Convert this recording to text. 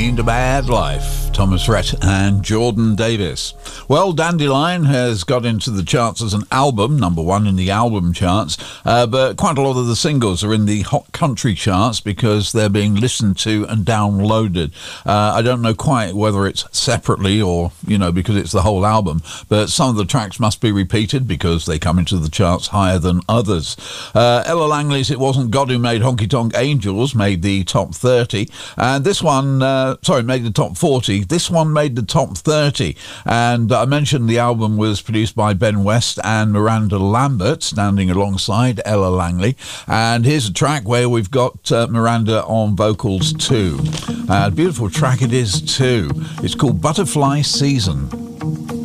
Ain't a Bad Life, Thomas Rhett and Jordan Davis. Well, Dandelion has got into the charts as an album, number one in the album charts, but quite a lot of the singles are in the hot country charts because they're being listened to and downloaded. I don't know quite whether it's separately or, because it's the whole album, but some of the tracks must be repeated because they come into the charts higher than others. Ella Langley's It Wasn't God Who Made Honky Tonk Angels made the top 30, and this one, made the top 40. This one made the top 30, and I mentioned the album was produced by Ben West and Miranda Lambert, standing alongside Ella Langley, and here's a track where we've got Miranda on vocals too. Beautiful track it is too. It's called Butterfly Season.